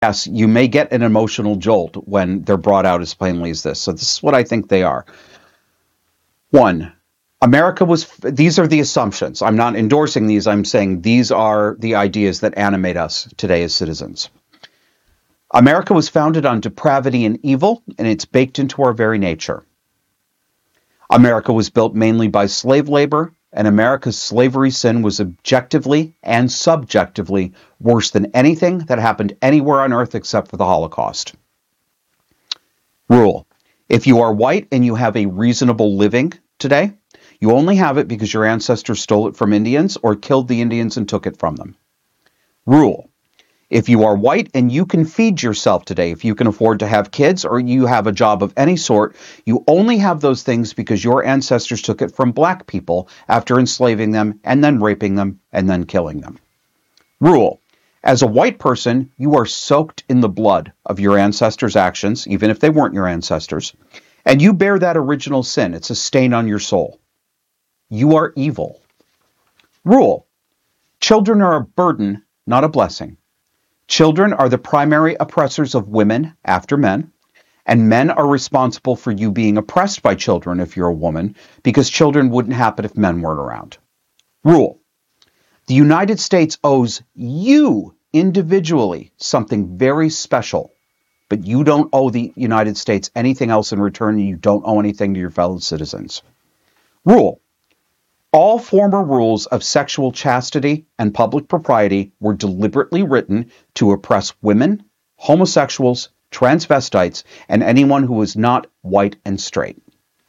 yes, you may get an emotional jolt when they're brought out as plainly as this. So this is what I think they are. One, these are the assumptions. I'm not endorsing these. I'm saying these are the ideas that animate us today as citizens. America was founded on depravity and evil, and it's baked into our very nature. America was built mainly by slave labor, and America's slavery sin was objectively and subjectively worse than anything that happened anywhere on earth except for the Holocaust. Rule: if you are white and you have a reasonable living today, you only have it because your ancestors stole it from Indians or killed the Indians and took it from them. Rule: if you are white and you can feed yourself today, if you can afford to have kids or you have a job of any sort, you only have those things because your ancestors took it from black people after enslaving them and then raping them and then killing them. Rule: as a white person, you are soaked in the blood of your ancestors' actions, even if they weren't your ancestors, and you bear that original sin. It's a stain on your soul. You are evil. Rule: children are a burden, not a blessing. Children are the primary oppressors of women after men, and men are responsible for you being oppressed by children if you're a woman, because children wouldn't happen if men weren't around. Rule: the United States owes you individually something very special, but you don't owe the United States anything else in return, and you don't owe anything to your fellow citizens. Rule: all former rules of sexual chastity and public propriety were deliberately written to oppress women, homosexuals, transvestites, and anyone who was not white and straight.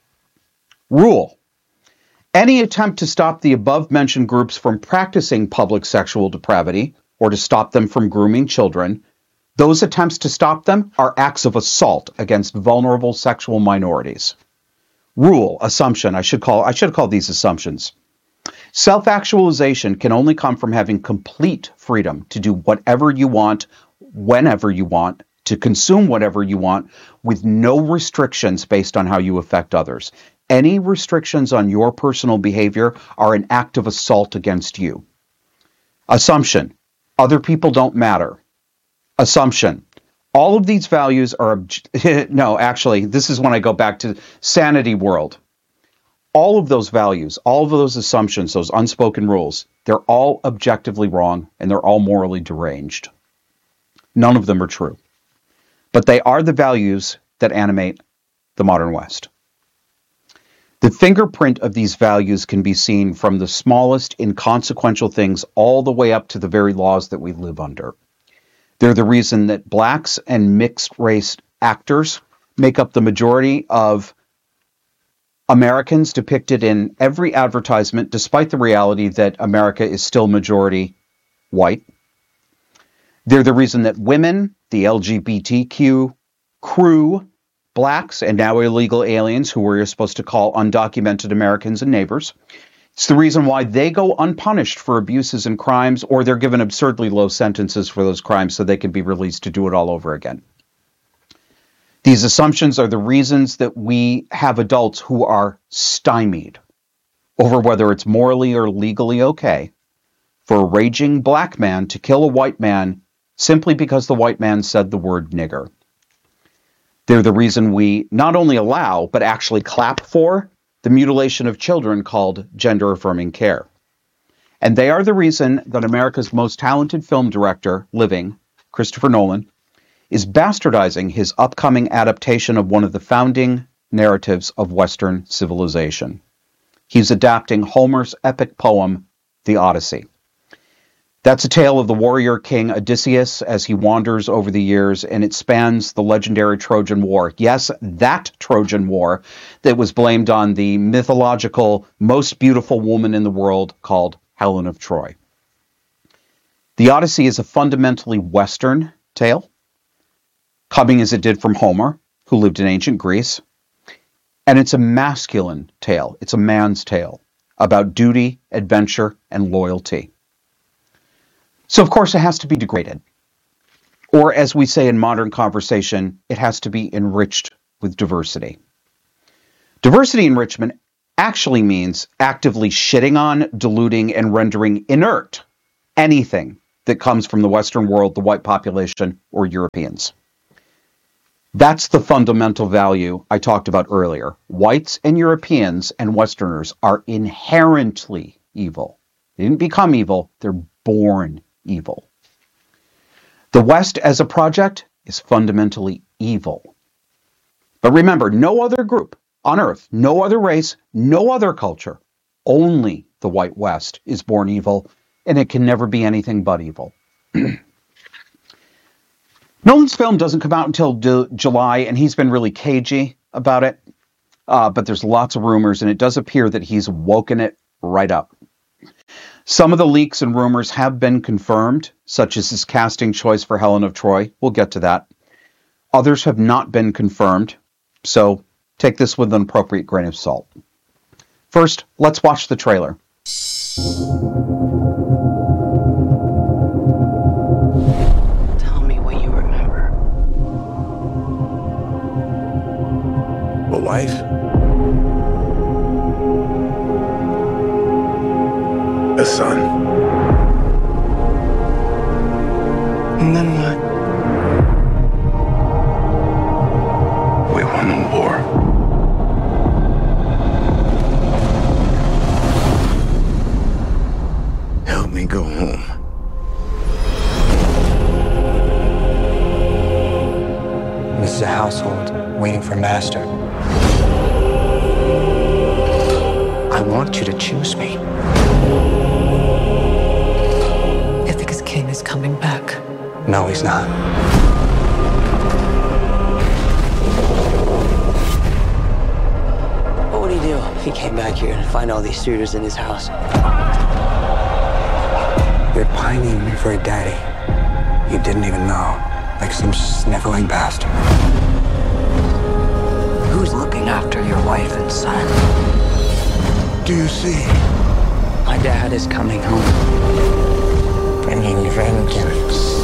Rule: any attempt to stop the above-mentioned groups from practicing public sexual depravity or to stop them from grooming children, those attempts to stop them are acts of assault against vulnerable sexual minorities. Rule: assumption. I should have called these assumptions. Self-actualization can only come from having complete freedom to do whatever you want, whenever you want, to consume whatever you want, with no restrictions based on how you affect others. Any restrictions on your personal behavior are an act of assault against you. Assumption: other people don't matter. Assumption: all of these values are... No, actually, this is when I go back to sanity world. All of those values, all of those assumptions, those unspoken rules, they're all objectively wrong and they're all morally deranged. None of them are true. But they are the values that animate the modern West. The fingerprint of these values can be seen from the smallest inconsequential things all the way up to the very laws that we live under. They're the reason that blacks and mixed-race actors make up the majority of Americans depicted in every advertisement, despite the reality that America is still majority white. They're the reason that women, the LGBTQ crew, blacks, and now illegal aliens, who we're supposed to call undocumented Americans and neighbors, it's the reason why they go unpunished for abuses and crimes, or they're given absurdly low sentences for those crimes so they can be released to do it all over again. These assumptions are the reasons that we have adults who are stymied over whether it's morally or legally okay for a raging black man to kill a white man simply because the white man said the word nigger. They're the reason we not only allow, but actually clap for the mutilation of children called gender-affirming care. And they are the reason that America's most talented film director living, Christopher Nolan, is bastardizing his upcoming adaptation of one of the founding narratives of Western civilization. He's adapting Homer's epic poem, The Odyssey. That's a tale of the warrior king Odysseus as he wanders over the years, and it spans the legendary Trojan War. Yes, that Trojan War that was blamed on the mythological, most beautiful woman in the world called Helen of Troy. The Odyssey is a fundamentally Western tale, coming as it did from Homer, who lived in ancient Greece. And it's a masculine tale. It's a man's tale about duty, adventure, and loyalty. So, of course, it has to be degraded. Or, as we say in modern conversation, it has to be enriched with diversity. Diversity enrichment actually means actively shitting on, diluting, and rendering inert anything that comes from the Western world, the white population, or Europeans. That's the fundamental value I talked about earlier. Whites and Europeans and Westerners are inherently evil. They didn't become evil, they're born evil. The West as a project is fundamentally evil. But remember, no other group on Earth, no other race, no other culture, only the white West is born evil, and it can never be anything but evil. Nolan's film doesn't come out until July, and he's been really cagey about it. But there's lots of rumors, and it does appear that he's woken it right up. Some of the leaks and rumors have been confirmed, such as his casting choice for Helen of Troy. We'll get to that. Others have not been confirmed, so take this with an appropriate grain of salt. First, let's watch the trailer. A wife? A son? And then what? We won the war. Help me go home. This is a household waiting for master. I want you to choose me. Ithaca's king is coming back. No, he's not. What would he do if he came back here and find all these suitors in his house? You're pining for a daddy you didn't even know, like some sniveling bastard. Who's looking after your wife and son? Do you see? My dad is coming home. Bringing vengeance.